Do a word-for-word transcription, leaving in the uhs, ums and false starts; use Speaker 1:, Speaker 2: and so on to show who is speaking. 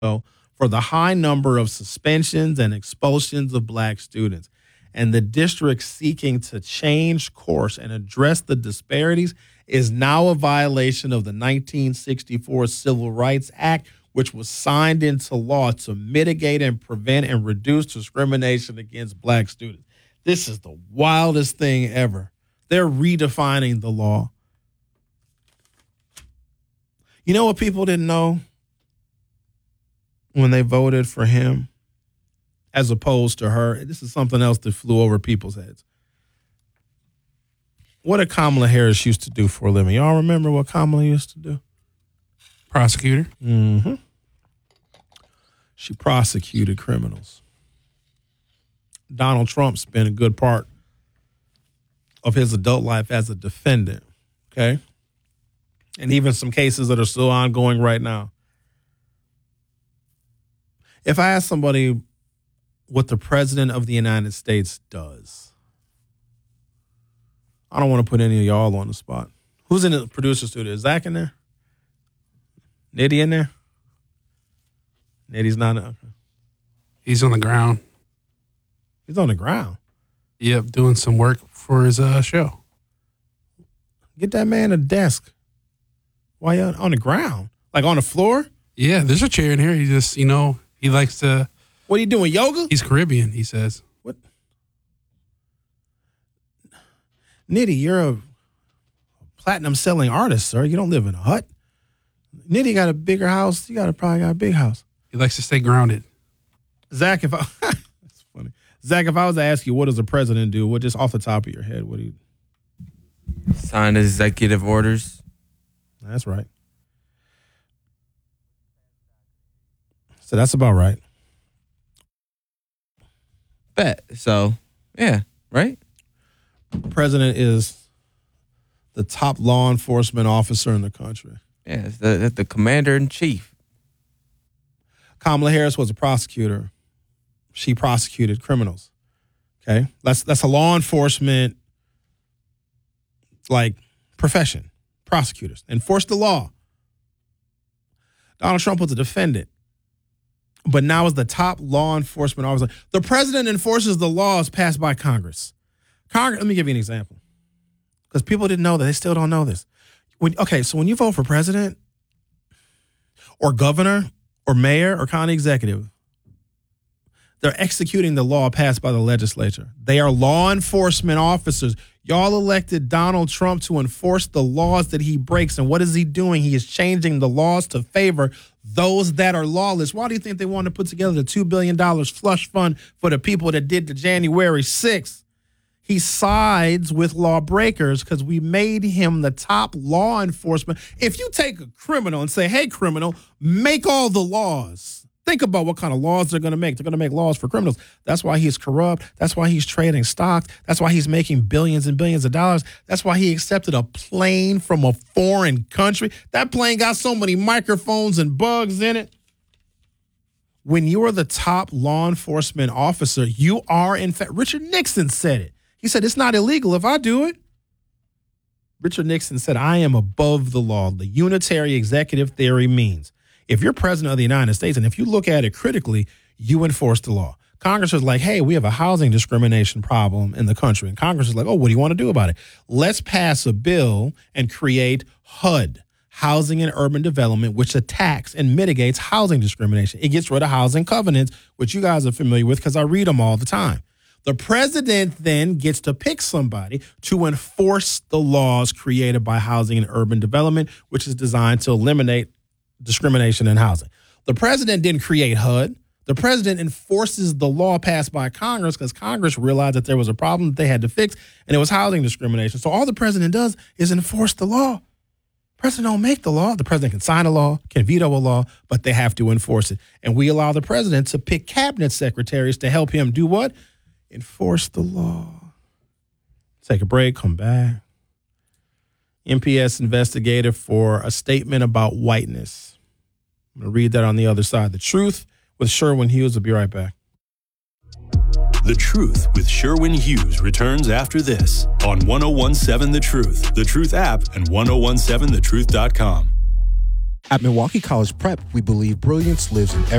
Speaker 1: for the high number of suspensions and expulsions of black students. And the district seeking to change course and address the disparities is now a violation of the nineteen sixty-four Civil Rights Act, which was signed into law to mitigate and prevent and reduce discrimination against black students. This is the wildest thing ever. They're redefining the law. You know what people didn't know when they voted for him as opposed to her? This is something else that flew over people's heads. What did Kamala Harris used to do for a living? Y'all remember what Kamala used to do?
Speaker 2: Prosecutor.
Speaker 1: Mm-hmm. She prosecuted criminals. Donald Trump spent a good part of his adult life as a defendant, okay? And even some cases that are still ongoing right now. If I ask somebody what the President of the United States does, I don't want to put any of y'all on the spot. Who's in the producer studio? Is Zach in there? Nitty in there? Nitty's not in. Okay.
Speaker 2: He's on the ground.
Speaker 1: He's on the ground?
Speaker 2: Yep, doing some work for his uh, show.
Speaker 1: Get that man a desk. Why you on the ground? Like on the floor?
Speaker 2: Yeah, there's a chair in here. He just, you know, he likes to.
Speaker 1: What are you doing, yoga?
Speaker 2: He's Caribbean, he says.
Speaker 1: What? Nitty, you're a platinum selling artist, sir. You don't live in a hut. Nitty got a bigger house. You got a, probably got a big house.
Speaker 2: He likes to stay grounded.
Speaker 1: Zach, if I that's funny. Zach, if I was to ask you, what does the president do? What, just off the top of your head, what do you?
Speaker 3: Sign executive orders.
Speaker 1: That's right. So that's about right.
Speaker 3: Bet. So, yeah, right?
Speaker 1: The president is the top law enforcement officer in the country.
Speaker 3: Yeah, it's the, it's the commander in chief.
Speaker 1: Kamala Harris was a prosecutor. She prosecuted criminals. Okay? That's that's a law enforcement like profession. Prosecutors enforce the law. Donald Trump was a defendant, but now is the top law enforcement officer. The president enforces the laws passed by Congress. Congress. Let me give you an example, because people didn't know that. They still don't know this. When, okay, so when you vote for president or governor or mayor or county executive, they're executing the law passed by the legislature. They are law enforcement officers. Y'all elected Donald Trump to enforce the laws that he breaks. And what is he doing? He is changing the laws to favor those that are lawless. Why do you think they want to put together the two billion dollars flush fund for the people that did the January sixth? He sides with lawbreakers because we made him the top law enforcement. If you take a criminal and say, hey, criminal, make all the laws. Think about what kind of laws they're going to make. They're going to make laws for criminals. That's why he's corrupt. That's why he's trading stocks. That's why he's making billions and billions of dollars. That's why he accepted a plane from a foreign country. That plane got so many microphones and bugs in it. When you are the top law enforcement officer, you are, in fact, Richard Nixon said it. He said, it's not illegal if I do it. Richard Nixon said, I am above the law. The unitary executive theory means if you're president of the United States, and if you look at it critically, you enforce the law. Congress is like, hey, we have a housing discrimination problem in the country. And Congress is like, oh, what do you want to do about it? Let's pass a bill and create H U D, Housing and Urban Development, which attacks and mitigates housing discrimination. It gets rid of housing covenants, which you guys are familiar with because I read them all the time. The president then gets to pick somebody to enforce the laws created by Housing and Urban Development, which is designed to eliminate discrimination in housing. The president didn't create H U D. The president enforces the law passed by Congress because Congress realized that there was a problem that they had to fix, and it was housing discrimination. So all the president does is enforce the law. The president don't make the law. The president can sign a law, can veto a law, but they have to enforce it. And we allow the president to pick cabinet secretaries to help him do what? Enforce the law. Take a break, come back. M P S investigated for a statement about whiteness. I'm going to read that on the other side. The Truth with Sherwin Hughes. Will be right back.
Speaker 4: The Truth with Sherwin Hughes returns after this on ten seventeen The Truth, The Truth app, and ten seventeen the truth dot com.
Speaker 5: At Milwaukee College Prep, we believe brilliance lives in every